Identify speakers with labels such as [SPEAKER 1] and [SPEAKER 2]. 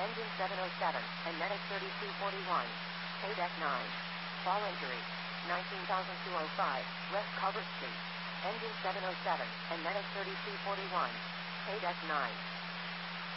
[SPEAKER 1] Engine 707, and medic 3241. Deck 9. Fall injury. 19,205, West Cover Street. Engine 707, and medic 3241. Deck 9.